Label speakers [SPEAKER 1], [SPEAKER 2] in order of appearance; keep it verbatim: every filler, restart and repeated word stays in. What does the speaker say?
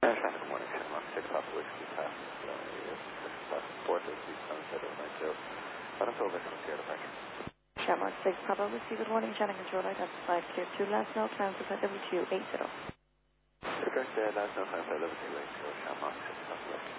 [SPEAKER 1] Sunshine, good morning. Shamrock six Papa Whiskey Pass. six Papa four fifty Sunset of nine two. Bottom fill vessel Sierra departure.
[SPEAKER 2] Shamrock six Papa Whiskey, good morning. Channel control identified clear two last now, climb to W two eighty.
[SPEAKER 1] Request uh, last no climb to W two eighty. Shamrock six Papa Whiskey.